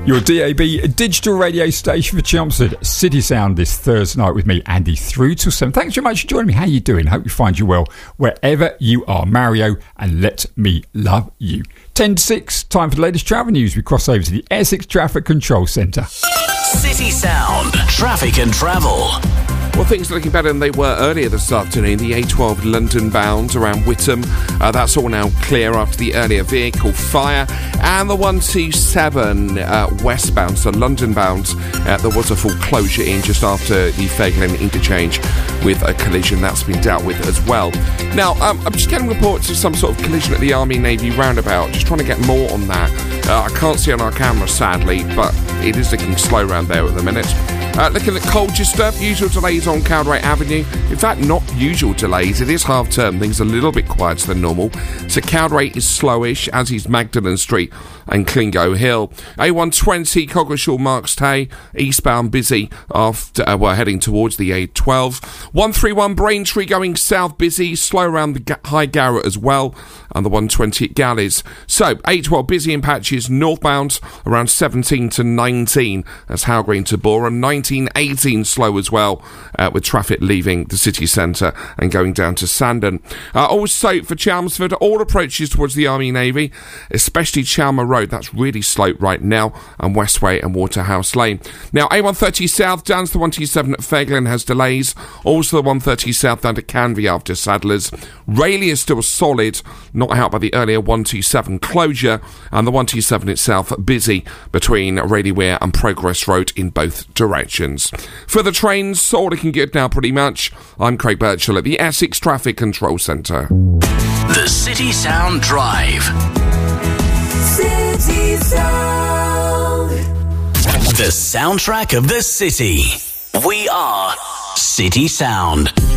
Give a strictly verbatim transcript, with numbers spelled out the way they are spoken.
Your D A B digital radio station for Chelmsford. City Sound this Thursday night with me, Andy, through till seven. Thanks very much for joining me. How you doing? Hope you find you well wherever you are. Mario, and let me love you. ten to six, time for the latest travel news. We cross over to the Essex Traffic Control Centre. City Sound, traffic and travel. Well, things are looking better than they were earlier this afternoon. The A twelve London bound around Whittam, uh, that's all now clear after the earlier vehicle fire. And the one two seven uh, westbound, so London bound, uh, there was a full closure in just after the Fair Glen interchange with a collision that's been dealt with as well. Now, um, I'm just getting reports of some sort of collision at the Army Navy roundabout. Just trying to get more on that. Uh, I can't see on our camera, sadly, but it is looking slow around there at the minute. Uh, looking at Colchester, usual delays on Cowdray Avenue. In fact, not usual delays. It is half term. Things are a little bit quieter than normal. So Cowdray is slowish, as is Magdalen Street and Clingo Hill. A one twenty Coggeshall Marks Tay, eastbound busy after uh, we're heading towards the A twelve. one thirty-one Braintree going south busy, slow around the Ga- High Garrett as well, and the one twenty at Galleys. So A twelve busy in patches northbound around seventeen to nineteen. That's Howell Green to Borough. nineteen eighteen slow as well, uh, with traffic leaving the city centre and going down to Sandon. Uh, also for Chelmsford, all approaches towards the Army Navy, especially Chalmer Road, that's really slow right now, and Westway and Waterhouse Lane. Now A one thirty south down to the one twenty-seven at Fair Glen has delays, also the one thirty south down to Canvey after Sadlers. Rayleigh is still solid, not out by the earlier one twenty-seven closure, and the one twenty-seven itself busy between Rayleigh Weir and Progress Road in both directions. For the trains, all looking good now pretty much. I'm Craig Birchall at the Essex Traffic Control Centre. The City Sound Drive. City Sound. The soundtrack of the city. We are City Sound.